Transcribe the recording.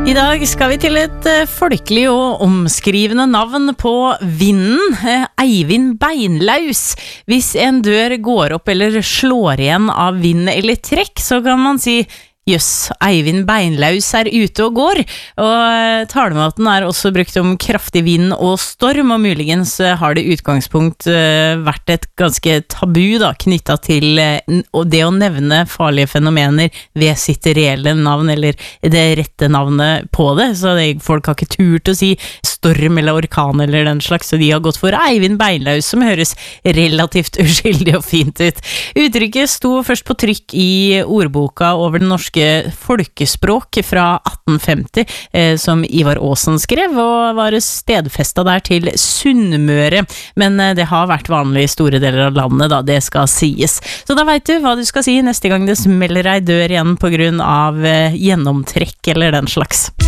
I dag skal vi til et folkelig og omskrivende navn på vinden, Eivind Beinlaus. Hvis en dør går opp eller slår igjen av vind eller trekk, så kan man si jøss, Eivind Beinlaus ute og går, og talemåten også brukt om kraftig vind og storm, og muligens har det utgangspunkt vært et ganske tabu da, knyttet til det å nevne farlige fenomener ved sitt reelle navn, eller det rette navnet på det, så folk har ikke turt å si storm eller orkan eller den slags, så de har gått for Eivind Beinlaus, som høres relativt uskyldig og fint ut. Uttrykket sto først på trykk i ordboka over den norske folkespråk fra 1850, som Ivar Aasen skrev, og var stedfestet der til Sunnmøre, men det har vært vanlig i store deler av landet da, det skal sies. Så da vet du hva du skal si neste gang det smeller ei dør igjen på grunn av gjennomtrekk eller den slags.